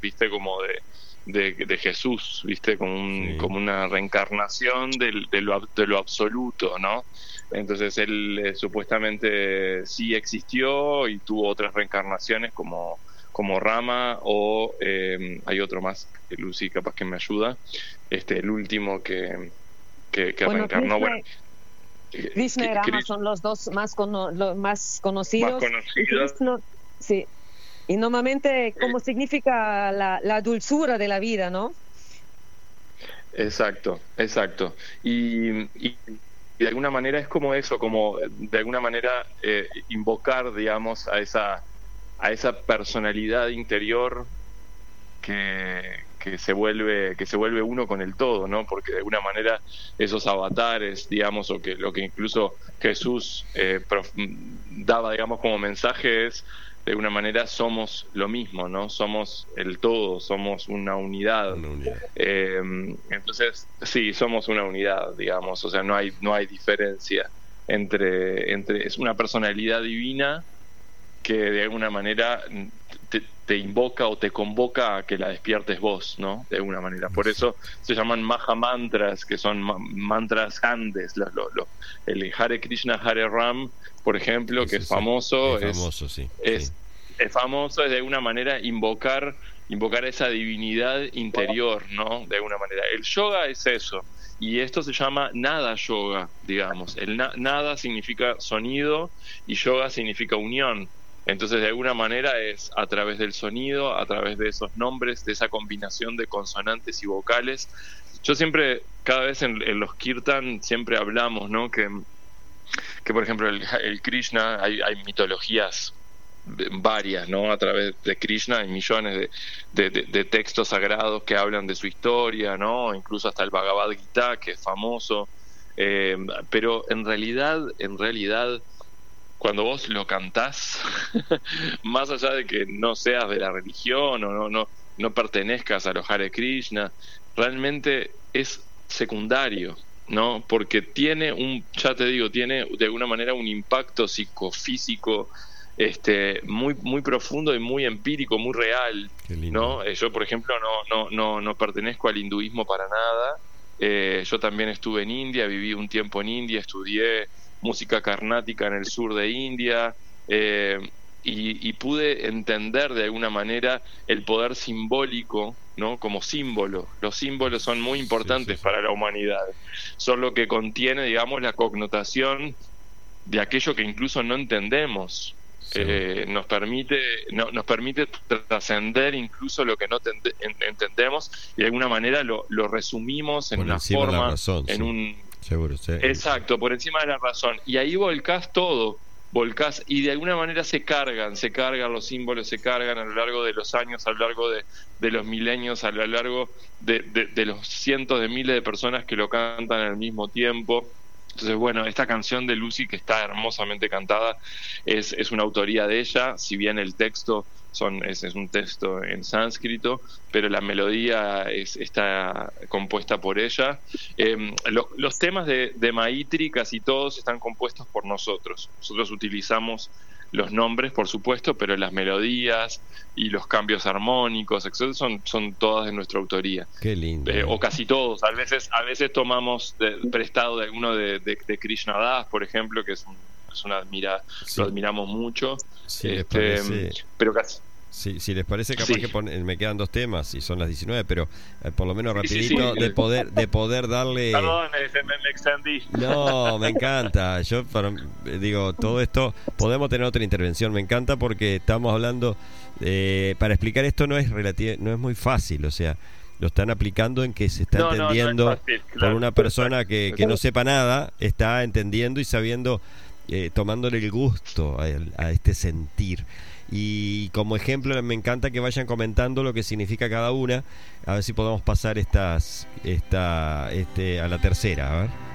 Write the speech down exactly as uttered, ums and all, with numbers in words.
viste, como de, de, de Jesús, viste, como, un, Sí. como una reencarnación del, de, lo, de lo absoluto, ¿no? Entonces él eh, supuestamente sí existió y tuvo otras reencarnaciones como, como Rama, o eh, hay otro más, que Lucy capaz que me ayuda, este el último que, que, que Bueno, reencarnó, Krishna, bueno, eh, Krishna y que- Rama Chris- son los dos más, cono- los más más conocidos. Y conocido. Krishna, sí. Y normalmente, como significa la, la dulzura de la vida, ¿no? Exacto, exacto. Y, y de alguna manera es como eso, como de alguna manera eh, invocar, digamos, a esa, a esa personalidad interior que, que se vuelve, que se vuelve uno con el todo, ¿no? Porque de alguna manera esos avatares, digamos, o que lo que incluso Jesús eh, prof- daba, digamos, como mensaje es, de alguna manera somos lo mismo, ¿no? Somos el todo, somos una unidad. Una unidad. Eh, entonces, sí, somos una unidad, digamos, o sea, no hay, no hay diferencia entre, entre, es una personalidad divina que de alguna manera te, te invoca o te convoca a que la despiertes vos, ¿no? De alguna manera. Por eso se llaman Maha Mantras, que son ma- mantras grandes. Los, los, los- el Hare Krishna, Hare Ram, por ejemplo, que Ese es famoso, es es, famoso, sí. es, sí. es famoso, es de alguna manera invocar, invocar esa divinidad interior, ¿no? De alguna manera. El yoga es eso. Y esto se llama nada yoga, digamos. El na- nada significa sonido y yoga significa unión. Entonces, de alguna manera es a través del sonido, a través de esos nombres, de esa combinación de consonantes y vocales. Yo siempre, cada vez en, en los kirtan, siempre hablamos, ¿no? Que, que por ejemplo, el, el Krishna, hay, hay mitologías varias, ¿no? A través de Krishna hay millones de, de, de, de textos sagrados que hablan de su historia, ¿no? Incluso hasta el Bhagavad Gita, que es famoso. Eh, pero en realidad, en realidad, cuando vos lo cantás, más allá de que no seas de la religión o no, no, no pertenezcas a los Hare Krishna, realmente es secundario, ¿no? Porque tiene un, ya te digo, tiene de alguna manera un impacto psicofísico este, muy, muy profundo y muy empírico, muy real, Qué lindo. ¿no? Eh, yo, por ejemplo, no, no, no, no pertenezco al hinduismo para nada. Eh, yo también estuve en India, viví un tiempo en India, estudié música carnática en el sur de India, eh, y, y pude entender de alguna manera el poder simbólico, ¿no? Como símbolo. Los símbolos son muy importantes Sí, sí, sí. para la humanidad. Son lo que contiene, digamos, la connotación de aquello que incluso no entendemos. Eh, nos permite no, nos permite trascender incluso lo que no tende, en, entendemos, y de alguna manera lo, lo resumimos en Por una encima de la forma, razón, en sí. un Seguro, sí. exacto, por encima de la razón, y ahí volcás todo, volcás y de alguna manera se cargan, se cargan los símbolos, se cargan a lo largo de los años, a lo largo de, de los milenios, a lo largo de, de, de los cientos de miles de personas que lo cantan al mismo tiempo. Entonces, bueno, esta canción de Lucy, que está hermosamente cantada, es, es una autoría de ella, si bien el texto son es, es un texto en sánscrito, pero la melodía es, está compuesta por ella. Eh, lo, los temas de, de Maitri, casi todos están compuestos por nosotros. Nosotros utilizamos los nombres, por supuesto, pero las melodías y los cambios armónicos, etcétera, son, son todas de nuestra autoría. Qué lindo. Eh, o casi todos. A veces, a veces tomamos de, prestado de alguno de, de, de Krishna Das, por ejemplo, que es, un, es una admira, Sí. lo admiramos mucho. Si les este, parece, pero casi. si, si les parece capaz Sí. que pon- me quedan dos temas y son las diecinueve, pero eh, por lo menos Sí, sí, rapidito sí. de poder de poder darle. Perdón, me, me, me extendí. No, me encanta. Yo para- eh, digo, todo esto podemos tener otra intervención. Me encanta porque estamos hablando eh, para explicar esto no es relati- no es muy fácil, o sea, lo están aplicando en que se está No, no, no es entendiendo fácil, por claro. una persona que, que no sepa nada, está entendiendo y sabiendo, eh, tomándole el gusto a, el- a este sentir. Y como ejemplo me encanta que vayan comentando lo que significa cada una, a ver si podemos pasar estas esta este a la tercera, a ver.